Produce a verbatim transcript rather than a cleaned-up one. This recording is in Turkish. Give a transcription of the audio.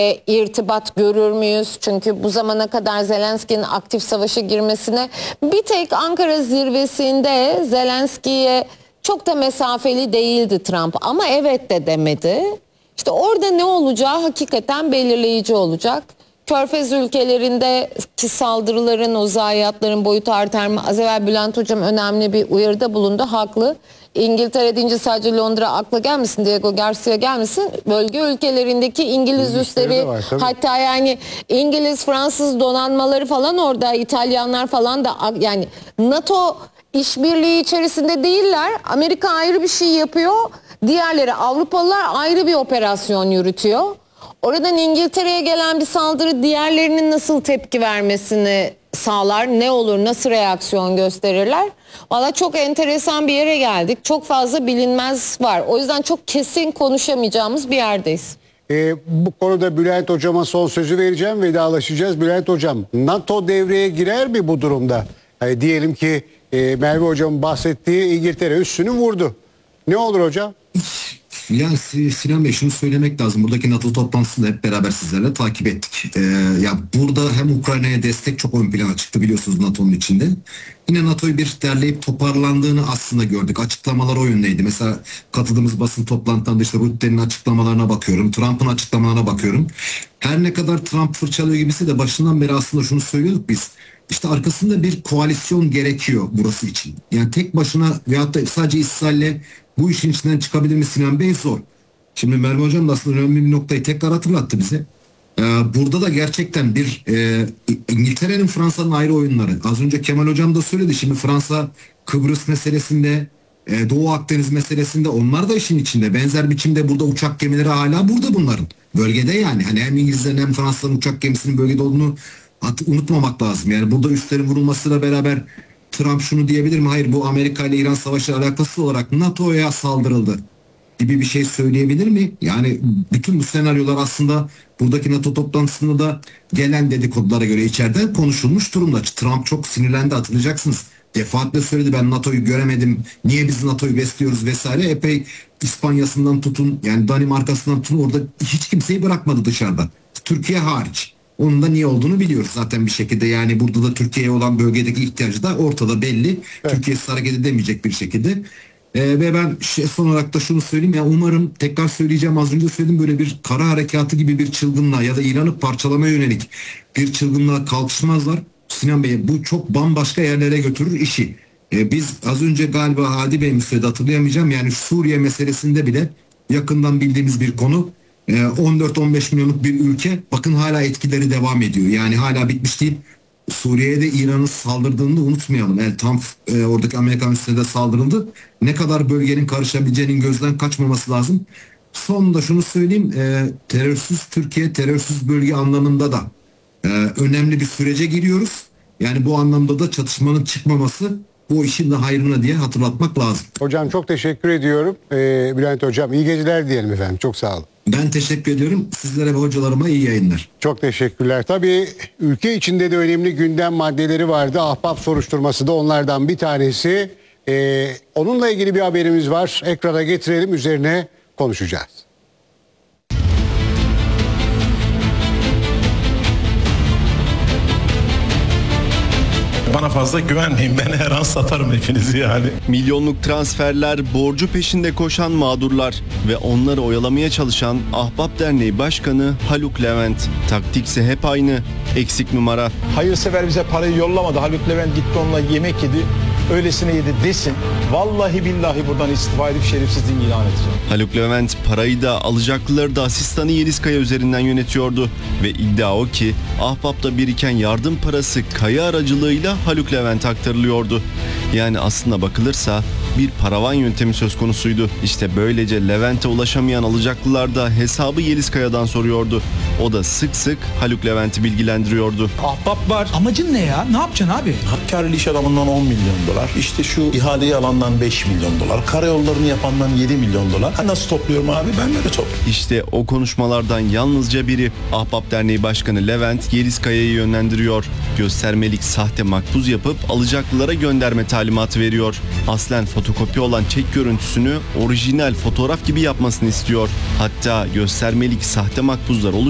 e, irtibat görür müyüz? Çünkü bu zamana kadar Zelenski'nin aktif savaşa girmesine bir tek Ankara zirvesinde Zelenski'ye çok da mesafeli değildi Trump ama evet de demedi. İşte orada ne olacağı hakikaten belirleyici olacak. Körfez ülkelerindeki saldırıların, o zayiatların boyutu artar mı? Az evvel Bülent Hocam önemli bir uyarıda bulundu. Haklı. İngiltere deyince sadece Londra akla gelmesin, Diego Garcia gelmesin. Bölge ülkelerindeki İngiliz üsleri, var, hatta yani İngiliz, Fransız donanmaları falan orada, İtalyanlar falan da, yani NATO işbirliği içerisinde değiller. Amerika ayrı bir şey yapıyor. Diğerleri, Avrupalılar ayrı bir operasyon yürütüyor. Oradan İngiltere'ye gelen bir saldırı diğerlerinin nasıl tepki vermesini sağlar? Ne olur? Nasıl reaksiyon gösterirler? Valla çok enteresan bir yere geldik. Çok fazla bilinmez var. O yüzden çok kesin konuşamayacağımız bir yerdeyiz. Ee, bu konuda Bülent Hocam'a son sözü vereceğim. Vedalaşacağız. Bülent Hocam, NATO devreye girer mi bu durumda? Yani diyelim ki e, Merve Hocam'ın bahsettiği İngiltere üssünü vurdu. Ne olur hocam? Ya Sinan Bey, şunu söylemek lazım. Buradaki NATO toplantısını hep beraber sizlerle takip ettik. Ee, ya burada hem Ukrayna'ya destek çok ön plana çıktı, biliyorsunuz, NATO'nun içinde. Yine NATO'yu bir derleyip toparlandığını aslında gördük. Açıklamalar o yöndeydi. Mesela katıldığımız basın toplantılarında işte Rutte'nin açıklamalarına bakıyorum. Trump'ın açıklamalarına bakıyorum. Her ne kadar Trump fırçalıyor gibisi de başından beri aslında şunu söylüyorduk biz. İşte arkasında bir koalisyon gerekiyor burası için. Yani tek başına veyahut da sadece İsrail'le bu işin içinden çıkabilir mi Sinan Bey? Zor. Şimdi Merve Hocam da aslında önemli bir noktayı tekrar hatırlattı bize. Ee, burada da gerçekten bir e, İngiltere'nin, Fransa'nın ayrı oyunları. Az önce Kemal Hocam da söyledi. Şimdi Fransa Kıbrıs meselesinde, e, Doğu Akdeniz meselesinde, onlar da işin içinde. Benzer biçimde burada uçak gemileri hala burada bunların. Bölgede yani. Hani hem İngilizlerin hem Fransa'nın uçak gemisinin bölgede olduğunu unutmamak lazım. Yani burada üslerin vurulmasıyla beraber Trump şunu diyebilir mi? Hayır, bu Amerika ile İran savaşı alakası olarak NATO'ya saldırıldı gibi bir şey söyleyebilir mi? Yani bütün bu senaryolar aslında buradaki NATO toplantısında da gelen dedikodulara göre içeriden konuşulmuş durumda. Trump çok sinirlendi, hatırlayacaksınız. Defaatle söyledi, ben NATO'yu göremedim, niye biz NATO'yu besliyoruz vesaire. Epey İspanya'sından tutun, yani Danimarka'sından tutun, orada hiç kimseyi bırakmadı dışarıda. Türkiye hariç. Onun da niye olduğunu biliyoruz zaten bir şekilde. Yani burada da Türkiye'ye olan bölgedeki ihtiyacı da ortada, belli. Evet. Türkiye'siz hareket edemeyecek bir şekilde. Ee, ve ben şey, son olarak da şunu söyleyeyim. Ya umarım, tekrar söyleyeceğim, az önce söyledim, böyle bir kara harekatı gibi bir çılgınlığa ya da İran'ı parçalamaya yönelik bir çılgınlığa kalkışmazlar. Sinan Bey, bu çok bambaşka yerlere götürür işi. Ee, biz az önce galiba Hadi Bey mi söyledi, hatırlayamayacağım. Yani Suriye meselesinde bile yakından bildiğimiz bir konu. on dört on beş milyonluk bir ülke, bakın hala etkileri devam ediyor. Yani hala bitmiş değil. Suriye'ye de İran'ın saldırdığını da unutmayalım. Yani tam e, oradaki Amerikan üssüne de saldırıldı. Ne kadar bölgenin karışabileceğinin gözden kaçmaması lazım. Sonunda şunu söyleyeyim. E, terörsüz Türkiye, terörsüz bölge anlamında da e, önemli bir sürece giriyoruz. Yani bu anlamda da çatışmanın çıkmaması bu işin de hayrına diye hatırlatmak lazım. Hocam çok teşekkür ediyorum. Ee, Bülent Hocam, iyi geceler diyelim efendim. Çok sağ olun. Ben teşekkür ediyorum. Sizlere ve hocalarıma iyi yayınlar. Çok teşekkürler. Tabii ülke içinde de önemli gündem maddeleri vardı. Ahbap soruşturması da onlardan bir tanesi. Ee, onunla ilgili bir haberimiz var. Ekrana getirelim, üzerine konuşacağız. Bana fazla güvenmeyin, ben her an satarım hepinizi yani. Milyonluk transferler, borcu peşinde koşan mağdurlar ve onları oyalamaya çalışan Ahbap Derneği Başkanı Haluk Levent. Taktikse hep aynı, eksik numara. Hayırsever bize parayı yollamadı, Haluk Levent gitti onunla yemek yedi, öylesine yedi desin. Vallahi billahi buradan istifa edip şerefsizliğini ilan edeceğim. Haluk Levent parayı da alacaklıları da asistanı Yeliz Kaya üzerinden yönetiyordu ve iddia o ki Ahbap'ta biriken yardım parası Kaya aracılığıyla Haluk Levent'e aktarılıyordu. Yani aslında bakılırsa bir paravan yöntemi söz konusuydu. İşte böylece Levent'e ulaşamayan alacaklılar da hesabı Yeliz Kaya'dan soruyordu. O da sık sık Haluk Levent'i bilgilendiriyordu. Ahbap var. Amacın ne ya? Ne yapacaksın abi? Hakkari iş adamından on milyon dolar. İşte şu ihaleyi alandan beş milyon dolar. Karayollarını yapandan yedi milyon dolar. Ha, nasıl topluyorum abi? Ben böyle topluyorum. İşte o konuşmalardan yalnızca biri. Ahbap Derneği Başkanı Levent Yeliz Kaya'yı yönlendiriyor. Göstermelik sahte makbuz yapıp alacaklılara gönderme talimatı veriyor. Aslen fotokopi olan çek görüntüsünü orijinal fotoğraf gibi yapmasını istiyor. Hatta göstermelik sahte makbuzlar